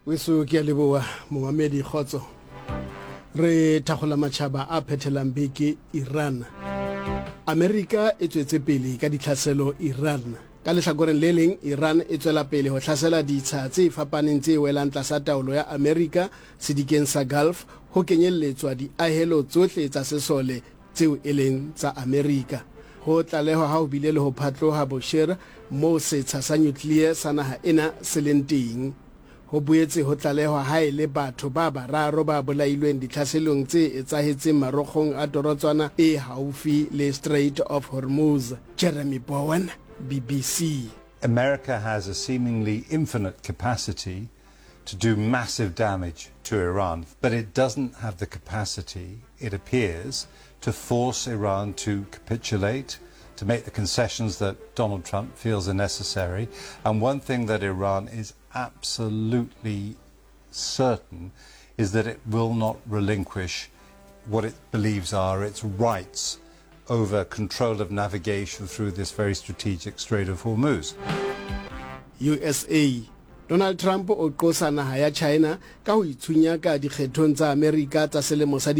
Weso ke leboa momamedi khotso re thagola matšhaba a phethelang beke Iran. America e tswetse pele ka ditlhaselo Iran. Ka lehlakoreng le leng Iran e tswela pele ho tlhasela ditsha tse fapaneng tse welang tlasa taolo ya America sedikeng sa Gulf ho kenyelletswa diahelo tsohle tsa sesole tseo e leng tsa America. Ho tlalehwa ha ho bile le ho phatloha Bushehr moo setsha sa nuclear sa naha ena se leng teng. Ho boetse ho tlalehwa ha ile batho ba bararo ba bolailweng ditlhaselong tse etsahetseng marokgong a torotswana e haufi le Strait of Hormuz. Jeremy Bowen, BBC. America has a seemingly infinite capacity to do massive damage to Iran, but it doesn't have the capacity, it appears, to force Iran to capitulate, to make the concessions that Donald Trump feels are necessary. And one thing that Iran is absolutely certain is that it will not relinquish what it believes are its rights over control of navigation through this very strategic Strait of Hormuz. USA. Donald Trump o qosa naha ya China ka ho ithunya ka dikgethong tsa America tsa selemo sa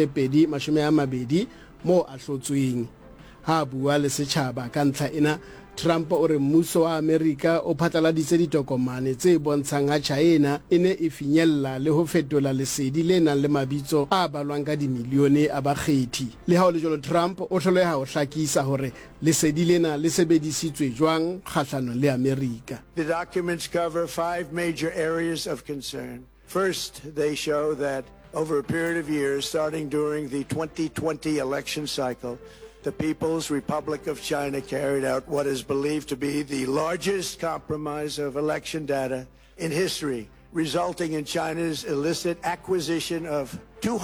2020 mo a hlotsweng. Ha bua le setjhaba ka ntlha ena, Trump o re mmuso wa America o phatlaladitse ditokomane tse bontshang ha China e ne e finyella le ho fetola lesedi le nang le mabitso a balwang ka dimilione a bakgethi. Le ha o le jolo, Trump o hloleha ho hlakisa hore lesedi lena le sebedisitswe jwang kgahlano le America. The documents cover 5 major areas of concern. First, they show that over a period of years, starting during the 2020 election cycle, the People's Republic of China carried out what is believed to be the largest compromise of election data in history, resulting in China's illicit acquisition of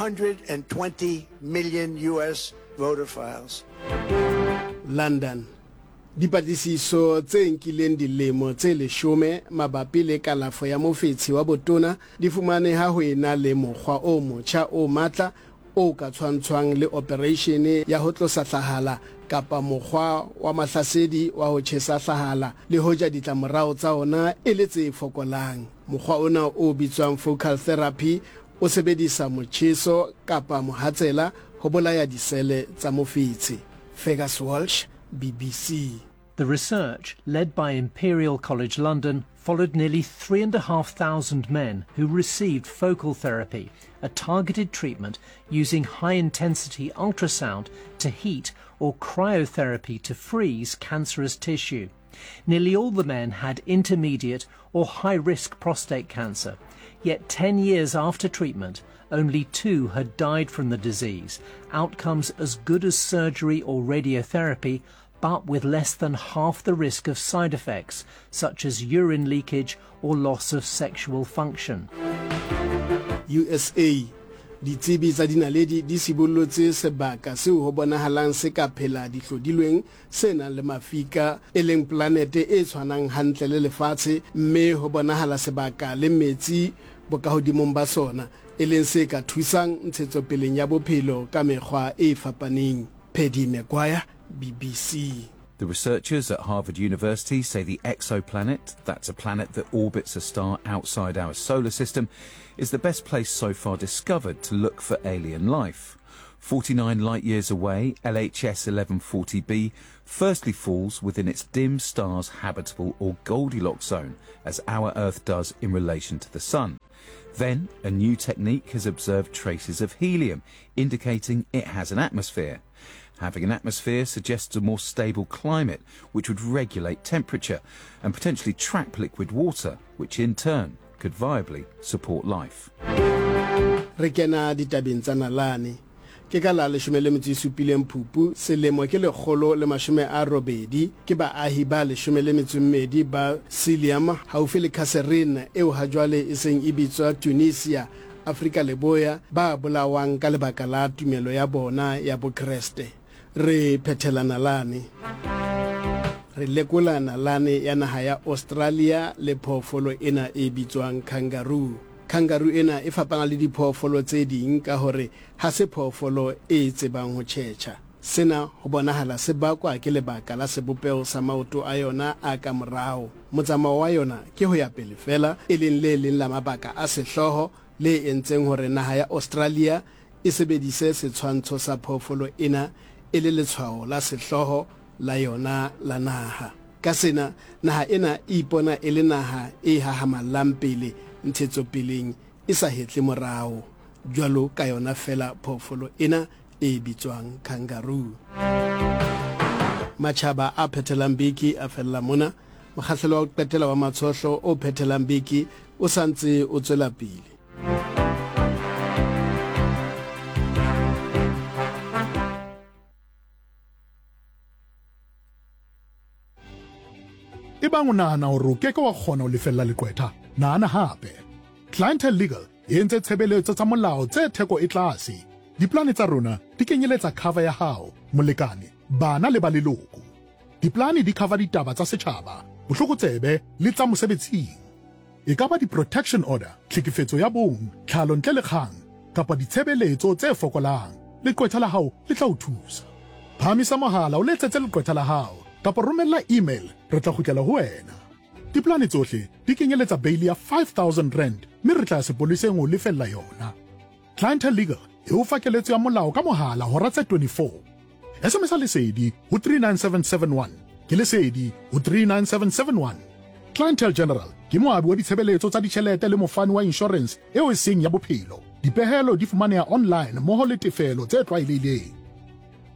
220 million US voter files. London. Dipatlisiso tse nkileng dilemo tse 10 mabapi le kalafo ya mofetsi wa botona di fumane ha ho ena le mokgwa o motjha o matla o ka tshwantshwang le operation ya ho tlosa hlahala kapa mokgwa wa mahlasedi wa ho tjhesa hlahala le hoja ditlamorao tsa ona e le tse fokolang. Mokgwa ona o bitswang focal therapy o sebedisa motjheso kapa mohatsela ho bolaya disele tsa mofetsi. Fergus Walsh, BBC. The research, led by Imperial College London, followed nearly 3,500 men who received focal therapy, a targeted treatment using high-intensity ultrasound to heat or cryotherapy to freeze cancerous tissue. Nearly all the men had intermediate or high-risk prostate cancer, yet 10 years after treatment, only 2 had died from the disease, outcomes as good as surgery or radiotherapy, but with less than half the risk of side effects, such as urine leakage or loss of sexual function. USA. Ditsebi tsa dinaledi di sibollotse sebaka seo ho bonahalang se ka phela dihlodilweng sena le mafika e leng planete e tshwanang hantle le lefatshe, mme ho bonahala sebaka le metsi bokahodimong ba sona e leng se ka thusang ntshetsopeleng ya bophelo ka mekgwa e fapaneng. Paddy Maguire, BBC. The researchers at Harvard University say the exoplanet, that's a planet that orbits a star outside our solar system, is the best place so far discovered to look for alien life. 49 light-years away, LHS 1140b firstly falls within its dim star's habitable or Goldilocks zone, as our Earth does in relation to the Sun. Then, a new technique has observed traces of helium, indicating it has an atmosphere. Having an atmosphere suggests a more stable climate, which would regulate temperature and potentially trap liquid water, which in turn could viably support life. Re kena ditabeng tsa nalane. Ke ka la 17 Phupu selemo ke 180 ke baahi ba 12 ba Cilium haufi le Kasserine eo ha jwale e seng e bitswa Tunisia, Afrika Leboya, ba bolawang ka lebaka la tumelo ya bona ya Bokreste. Re phethela nalane. Re lekola nalane ya naha ya Australia le phoofolo ena e bitswang kangaroo. Kangaroo ena e fapana le diphoofolo tse ding ka hore ha se phoofolo e tsebang ho tjhetjha. sena ho bonahala se bakwa ke lebaka la sebopeo sa maoto a yona a ka morao. Motsamao wa yona ke ho ya pele fela, e leng le leng la mabaka a sehloho le entseng hore naha ya Australia e sebedise setshwantsho sa phoofolo ena e le letshwao la sehloho la yona la naha. Ka sena naha ena e ipona e le naha e hahamallang pele ntshetsopeleng e sa hetle morao, jwalo ka yona fela phoofolo ena e bitswang kangaroo. Matjhaba a phethelang biki a fella mona. Mokgahlelo wa ho qetela wa matshohlo o phethelang biki o santse o tswela pele. Ebang o nahana hore o keke wa kgona ho lefella leqwetha, nahana hape. Clientele Legal e entse tshebeletso tsa molao tse theko e tlase. Diplane tsa rona di kenyeletsa cover ya hao, molekane, bana le ba leloko. Diplane di cover ditaba tsa setjhaba, bohlokotsebe le tsa mosebetsing. E ka ba di-protection order, tlhekefetso ya bong, tlhalo ntle le kgang, kapa ditshebeletso tse fokolang. Leqwetha la hao le tla o thusa. Phamisa mohala o letsetse leqwetha la hao, kapa romella email, re tla kgutlela ho wena. Diplane tsohle di kenyeletsa bail ya R5,000, mme re tla sepoleseng ho lefella yona. Clientele Legal e o fa keletso ya molao ka mohala hora tse 24. SMS lesedi ho 39771, ke lesedi ho 39771. Clientele General ke moabi wa ditshebeletso tsa ditjhelete le mofani wa insurance eo e seng ya bophelo. Dipehelo di fumaneha online mmoho le tefelo tse tlwaelehileng.